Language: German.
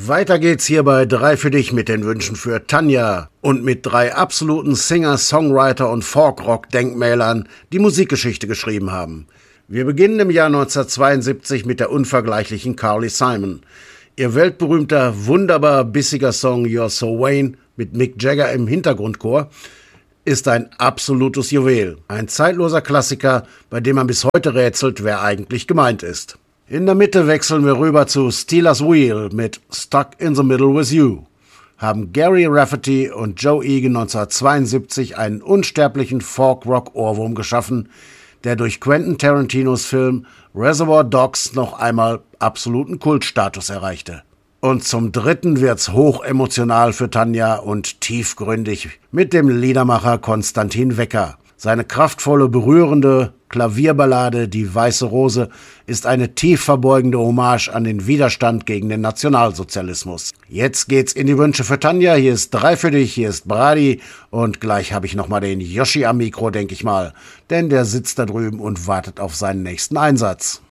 Weiter geht's hier bei 3 für dich mit den Wünschen für Tanja und mit 3 absoluten Singer, Songwriter und Folkrock-Denkmälern, die Musikgeschichte geschrieben haben. Wir beginnen im Jahr 1972 mit der unvergleichlichen Carly Simon. Ihr weltberühmter, wunderbar bissiger Song You're So Vain mit Mick Jagger im Hintergrundchor ist ein absolutes Juwel. Ein zeitloser Klassiker, bei dem man bis heute rätselt, wer eigentlich gemeint ist. In der Mitte wechseln wir rüber zu Stealers Wheel mit Stuck in the Middle with You. Haben Gary Rafferty und Joe Egan 1972 einen unsterblichen Folk-Rock-Ohrwurm geschaffen, der durch Quentin Tarantinos Film Reservoir Dogs noch einmal absoluten Kultstatus erreichte. Und zum dritten wird's hochemotional für Tanja und tiefgründig mit dem Liedermacher Konstantin Wecker. Seine kraftvolle, berührende Klavierballade Die Weiße Rose ist eine tief verbeugende Hommage an den Widerstand gegen den Nationalsozialismus. Jetzt geht's in die Wünsche für Tanja. Hier ist 3 für dich, hier ist Brady und gleich habe ich nochmal den Yoshi am Mikro, denke ich mal. Denn der sitzt da drüben und wartet auf seinen nächsten Einsatz.